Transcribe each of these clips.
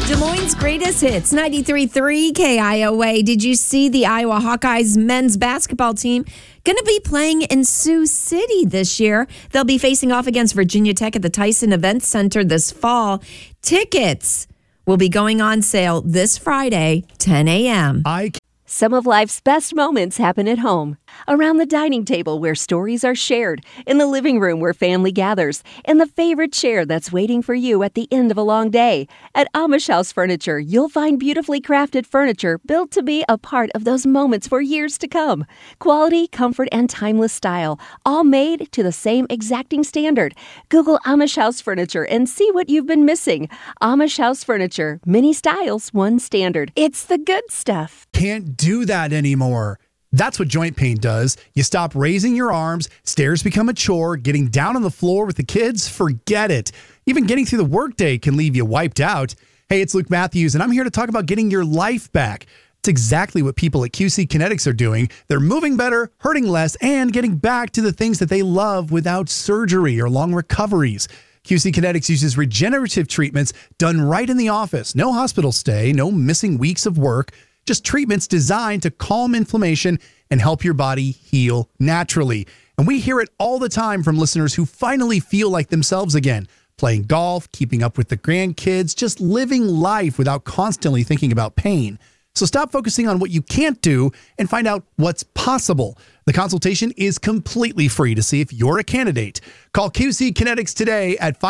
Des Moines' greatest hits, 93.3 KIOA. Did you see the Iowa Hawkeyes men's basketball team going to be playing in Sioux City this year? They'll be facing off against Virginia Tech at the Tyson Event Center this fall. Tickets will be going on sale this Friday, 10 a.m. Some of life's best moments happen at home. Around the dining table where stories are shared, in the living room where family gathers, in the favorite chair that's waiting for you at the end of a long day. At Amish House Furniture, you'll find beautifully crafted furniture built to be a part of those moments for years to come. Quality, comfort, and timeless style, all made to the same exacting standard. Google Amish House Furniture and see what you've been missing. Amish House Furniture, many styles, one standard. It's the good stuff. Can't do that anymore. That's what joint pain does. You stop raising your arms, stairs become a chore, getting down on the floor with the kids, forget it. Even getting through the workday can leave you wiped out. Hey, it's Luke Matthews, and I'm here to talk about getting your life back. It's exactly what people at QC Kinetics are doing. They're moving better, hurting less, and getting back to the things that they love without surgery or long recoveries. QC Kinetics uses regenerative treatments done right in the office. No hospital stay, no missing weeks of work. Just treatments designed to calm inflammation and help your body heal naturally. And we hear it all the time from listeners who finally feel like themselves again, playing golf, keeping up with the grandkids, just living life without constantly thinking about pain. So stop focusing on what you can't do and find out what's possible. The consultation is completely free to see if you're a candidate. Call QC Kinetics today at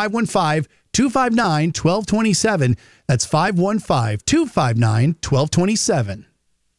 515-259-1227. That's 515-259-1227.